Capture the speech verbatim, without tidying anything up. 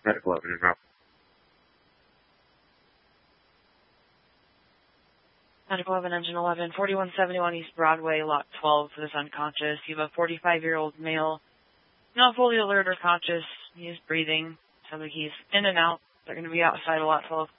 Medical eleven in route. Medical eleven, engine eleven, forty-one seventy-one East Broadway, lot twelve for this unconscious. You have a forty-five-year-old male, not fully alert or conscious. He's breathing. Sounds like he's in and out. They're going to be outside of lot twelve.